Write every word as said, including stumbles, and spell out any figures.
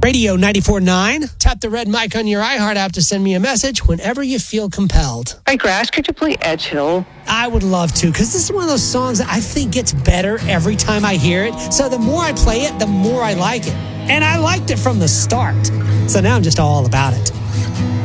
Radio ninety-four point nine. Tap the red mic on your iHeart app to send me a message whenever you feel compelled. Hi, Grass. Could you play Edge Hill? I would love to, because this is one of those songs that I think gets better every time I hear it. So the more I play it, the more I like it. And I liked it from the start. So now I'm just all about it.